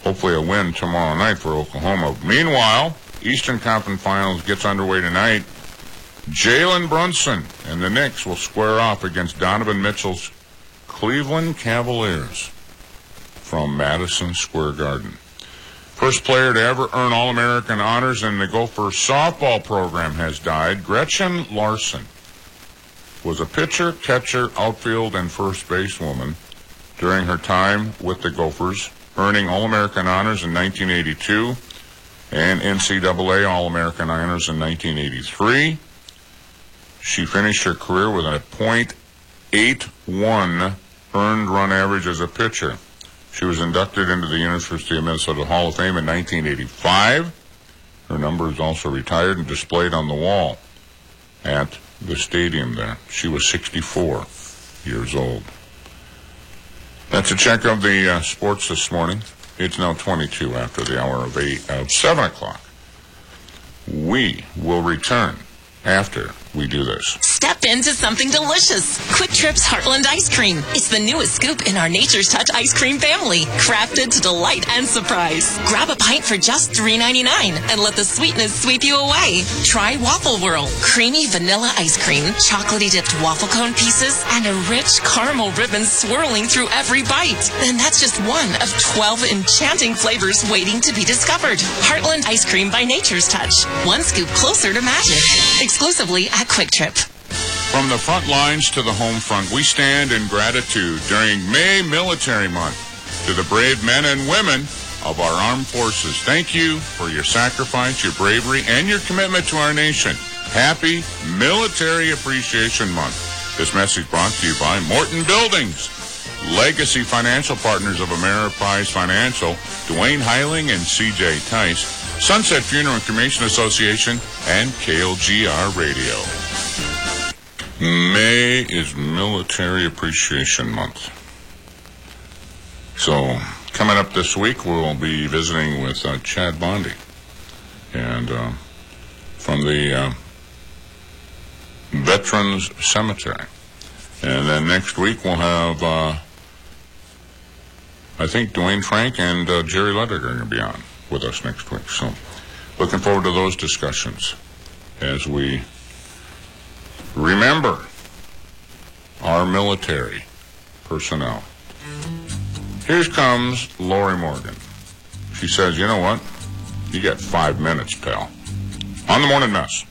hopefully a win tomorrow night for Oklahoma. Meanwhile, Eastern Conference Finals gets underway tonight. Jalen Brunson and the Knicks will square off against Donovan Mitchell's Cleveland Cavaliers from Madison Square Garden. First player to ever earn All-American honors in the Gophers softball program has died. Gretchen Larson was a pitcher, catcher, outfield, and first basewoman during her time with the Gophers, earning All-American honors in 1982 and NCAA All-American honors in 1983. She finished her career with a .81 earned run average as a pitcher. She was inducted into the University of Minnesota Hall of Fame in 1985. Her number is also retired and displayed on the wall at the stadium there. She was 64 years old. That's a check of the sports this morning. It's now 22 after the hour of 7 o'clock. We will return after we do this. Step into something delicious. Quick Trip's Heartland Ice Cream. It's the newest scoop in our Nature's Touch ice cream family, crafted to delight and surprise. Grab a pint for just $3.99 and let the sweetness sweep you away. Try Waffle Whirl. Creamy vanilla ice cream, chocolatey dipped waffle cone pieces, and a rich caramel ribbon swirling through every bite. Then that's just one of 12 enchanting flavors waiting to be discovered. Heartland Ice Cream by Nature's Touch. One scoop closer to magic. Exclusively at Quick Trip. From the front lines to the home front, we stand in gratitude during May Military Month to the brave men and women of our armed forces. Thank you for your sacrifice, your bravery, and your commitment to our nation. Happy Military Appreciation Month. This message brought to you by Morton Buildings, Legacy Financial Partners of Ameriprise Financial, Dwayne Heiling and C.J. Tice, Sunset Funeral and Cremation Association, and KLGR Radio. May is Military Appreciation Month. So, coming up this week, we'll be visiting with Chad Bondi. And from the Veterans Cemetery. And then next week, we'll have, I think, Dwayne Frank and Jerry Ludwig are going to be on with us next week. So, looking forward to those discussions as we remember our military personnel. Here comes Lori Morgan. She says, you know what? You got 5 minutes, pal. On the Morning Mess.